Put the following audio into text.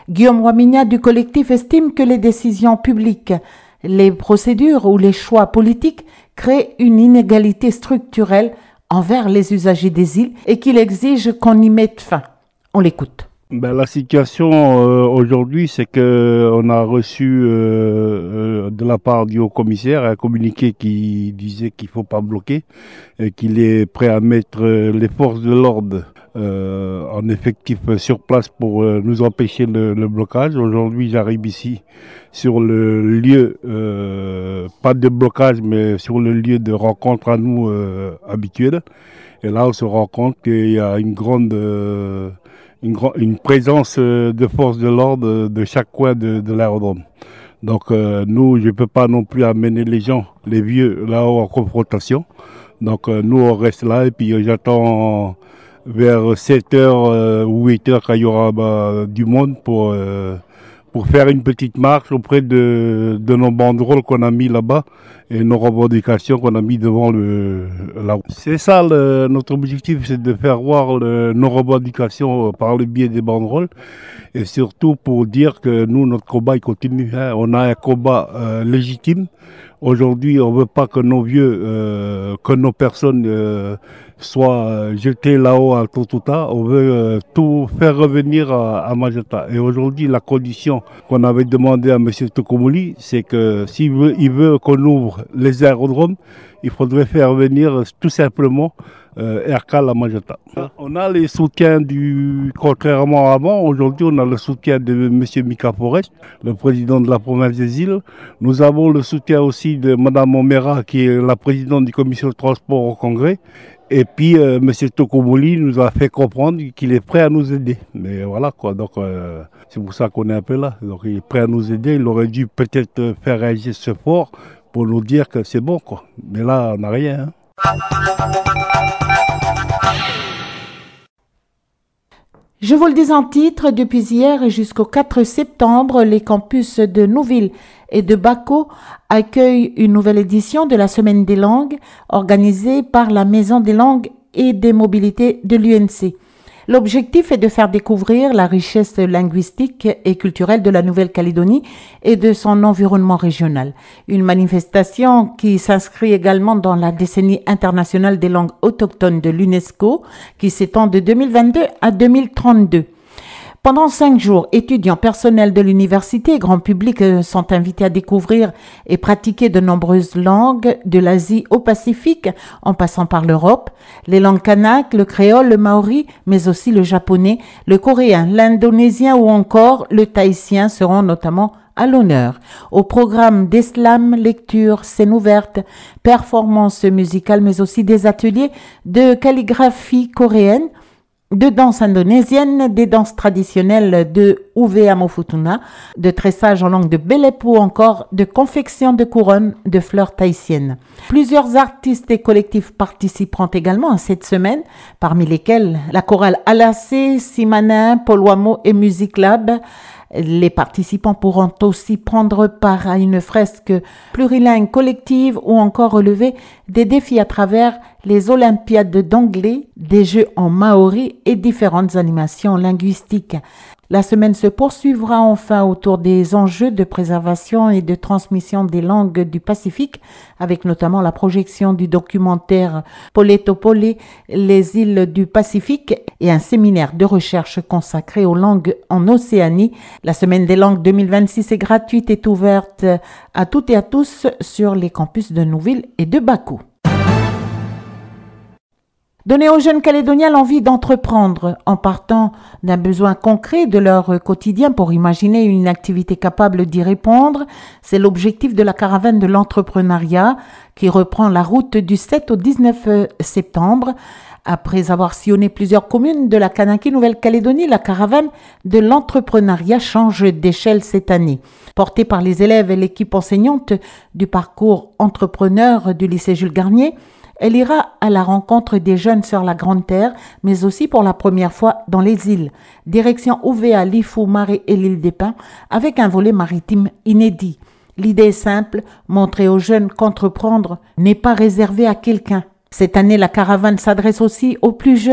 Guillaume Waminia du collectif estime que les décisions publiques, les procédures ou les choix politiques créent une inégalité structurelle envers les usagers des îles et qu'il exige qu'on y mette fin. On l'écoute. La situation aujourd'hui, c'est que on a reçu de la part du haut-commissaire un communiqué qui disait qu'il faut pas bloquer et qu'il est prêt à mettre les forces de l'ordre en effectif sur place pour nous empêcher le blocage. Aujourd'hui, j'arrive ici sur le lieu, pas de blocage, mais sur le lieu de rencontre à nous habituel. Et là, on se rend compte qu'il y a une présence de forces de l'ordre de chaque coin de l'aérodrome. Donc nous, je ne peux pas non plus amener les gens, les vieux, là-haut en confrontation. Donc nous, on reste là et puis j'attends vers 7h ou 8h quand il y aura du monde pour faire une petite marche auprès de nos banderoles qu'on a mis là-bas et nos revendications qu'on a mis devant la route. C'est ça notre objectif, c'est de faire voir nos revendications par le biais des banderoles et surtout pour dire que nous, notre combat il continue. On a un combat légitime. Aujourd'hui, on ne veut pas que nos vieux, que nos personnes soient jetées là-haut à Tortuta. On veut tout faire revenir à Majata. Et aujourd'hui, la condition qu'on avait demandé à M. Tokomoli, c'est que s'il veut qu'on ouvre les aérodromes, il faudrait faire venir tout simplement Aircal à Majata. On a les soutiens contrairement à avant, aujourd'hui on a le soutien de M. Mika Forest, le président de la province des îles. Nous avons le soutien aussi de Mme Omera, qui est la présidente du commission de transport au Congrès. Et puis M. Tokomoli nous a fait comprendre qu'il est prêt à nous aider. Mais voilà quoi, donc c'est pour ça qu'on est un peu là. Donc il est prêt à nous aider, il aurait dû peut-être faire un geste fort pour nous dire que c'est bon quoi. Mais là on n'a rien. Je vous le dis en titre, depuis hier et jusqu'au 4 septembre, les campus de Nouville et de Bako accueillent une nouvelle édition de la Semaine des langues organisée par la Maison des langues et des mobilités de l'UNC. L'objectif est de faire découvrir la richesse linguistique et culturelle de la Nouvelle-Calédonie et de son environnement régional. Une manifestation qui s'inscrit également dans la décennie internationale des langues autochtones de l'UNESCO qui s'étend de 2022 à 2032. Pendant 5 jours, étudiants, personnels de l'université et grand public sont invités à découvrir et pratiquer de nombreuses langues de l'Asie au Pacifique, en passant par l'Europe. Les langues kanak, le créole, le maori, mais aussi le japonais, le coréen, l'indonésien ou encore le tahitien seront notamment à l'honneur. Au programme d'eslam, lecture, scène ouverte, performances musicales, mais aussi des ateliers de calligraphie coréenne, de danse indonésienne, des danses traditionnelles de Uwe Amofutuna, de tressage en langue de Belepu ou encore de confection de couronnes de fleurs tahitiennes. Plusieurs artistes et collectifs participeront également à cette semaine, parmi lesquels la chorale Alacé, Simanin, Polwamo et Music Lab. Les participants pourront aussi prendre part à une fresque plurilingue collective ou encore relever des défis à travers les Olympiades d'anglais, des jeux en maori et différentes animations linguistiques. La semaine se poursuivra enfin autour des enjeux de préservation et de transmission des langues du Pacifique, avec notamment la projection du documentaire Poletopole, les îles du Pacifique, et un séminaire de recherche consacré aux langues en Océanie. La semaine des langues 2026 est gratuite et ouverte à toutes et à tous sur les campus de Nouville et de Bako. Donner aux jeunes Calédoniens l'envie d'entreprendre en partant d'un besoin concret de leur quotidien pour imaginer une activité capable d'y répondre, c'est l'objectif de la caravane de l'entrepreneuriat qui reprend la route du 7 au 19 septembre. Après avoir sillonné plusieurs communes de la Kanaki Nouvelle-Calédonie, la caravane de l'entrepreneuriat change d'échelle cette année. Portée par les élèves et l'équipe enseignante du parcours entrepreneur du lycée Jules Garnier, elle ira à la rencontre des jeunes sur la Grande Terre, mais aussi pour la première fois dans les îles. Direction Ouvéa, Lifou, Marais et l'île des Pins, avec un volet maritime inédit. L'idée est simple, montrer aux jeunes qu'entreprendre n'est pas réservé à quelqu'un. Cette année, la caravane s'adresse aussi aux plus jeunes